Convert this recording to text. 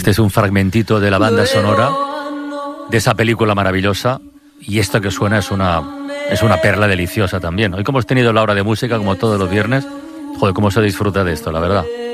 Este es un fragmentito de la banda sonora de esa película maravillosa, y esto que suena es una perla deliciosa también. Hoy, como hemos tenido la hora de música, como todos los viernes, joder, cómo se disfruta de esto, la verdad.